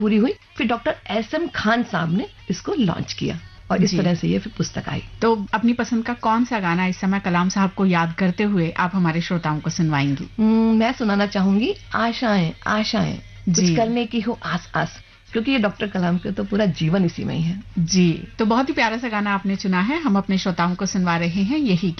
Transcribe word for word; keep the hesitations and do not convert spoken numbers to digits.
पूरी हुई, फिर डॉक्टर एस एम खान साहब ने इसको लॉन्च किया और इस तरह से ये फिर पुस्तक आई। तो अपनी पसंद का कौन सा गाना इस समय कलाम साहब को याद करते हुए आप हमारे श्रोताओं को सुनवाएंगी? मैं सुनाना चाहूंगी आशाएं आशाएं कुछ करने की हो आस आस, क्योंकि ये डॉक्टर कलाम के तो पूरा जीवन इसी में ही है। जी, तो बहुत ही प्यारा सा गाना आपने चुना है, हम अपने श्रोताओं को सुनवा रहे हैं यही